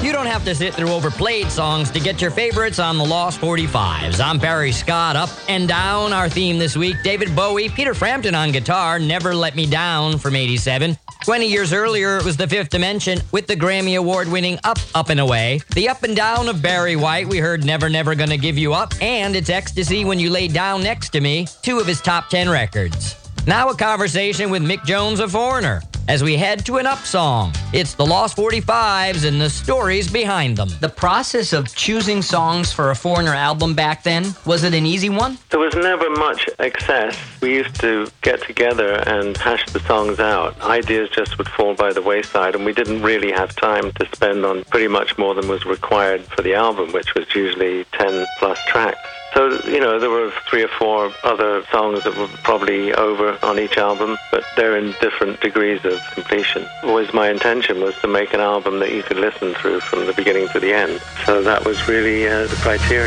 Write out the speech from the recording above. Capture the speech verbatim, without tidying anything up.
You don't have to sit through overplayed songs to get your favorites on the Lost forty-fives. I'm Barry Scott. Up and Down, our theme this week. David Bowie, Peter Frampton on guitar, Never Let Me Down from eighty-seven. twenty years earlier, it was The Fifth Dimension with the Grammy Award-winning Up, Up and Away. The Up and Down of Barry White, we heard Never Never Gonna Give You Up, and It's Ecstasy When You Lay Down Next to Me, two of his top ten records. Now a conversation with Mick Jones of Foreigner as we head to an Up song. It's the Lost forty-fives and the stories behind them. The process of choosing songs for a Foreigner album back then, was it an easy one? There was never much excess. We used to get together and hash the songs out. Ideas just would fall by the wayside, and we didn't really have time to spend on pretty much more than was required for the album, which was usually ten plus tracks. So, you know, there were three or four other songs that were probably over on each album, but they're in different degrees of completion. Always my intention was to make an album that you could listen through from the beginning to the end. So that was really uh, the criteria.